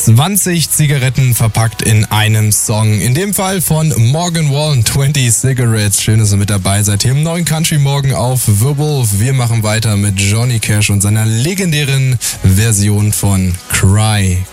20 Zigaretten verpackt in einem Song. In dem Fall von Morgan Wallen, 20 Cigarettes. Schön, dass ihr mit dabei seid. Hier im neuen Country Morgen auf Werwolf. Wir machen weiter mit Johnny Cash und seiner legendären Version von Cry,